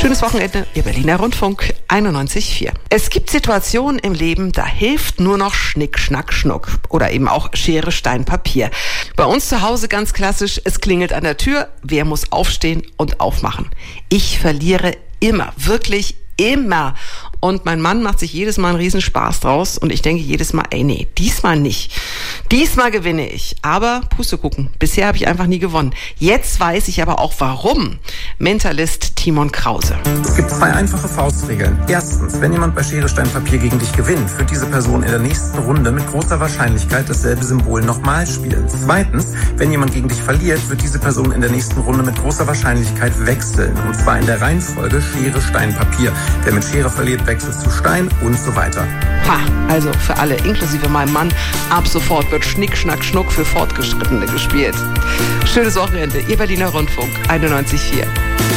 Schönes Wochenende, Ihr Berliner Rundfunk 91,4. Es gibt Situationen im Leben, da hilft nur noch Schnick, Schnack, Schnuck. Oder eben auch Schere, Stein, Papier. Bei uns zu Hause ganz klassisch, es klingelt an der Tür, wer muss aufstehen und aufmachen? Ich verliere immer, wirklich immer. Und mein Mann macht sich jedes Mal einen Riesenspaß draus und ich denke jedes Mal, nee, diesmal nicht. Diesmal gewinne ich. Aber Pustekuchen, bisher habe ich einfach nie gewonnen. Jetzt weiß ich aber auch warum. Mentalist Timon Krause. Es gibt 2 einfache Faustregeln. Erstens, wenn jemand bei Schere, Stein, Papier gegen dich gewinnt, wird diese Person in der nächsten Runde mit großer Wahrscheinlichkeit dasselbe Symbol nochmal spielen. Zweitens, wenn jemand gegen dich verliert, wird diese Person in der nächsten Runde mit großer Wahrscheinlichkeit wechseln. Und zwar in der Reihenfolge Schere, Stein, Papier. Wer mit Schere verliert, wechselt zu Stein und so weiter. Ha, also für alle, inklusive meinem Mann, ab sofort wird Schnick, Schnack, Schnuck für Fortgeschrittene gespielt. Schönes Wochenende, Ihr Berliner Rundfunk 91,4.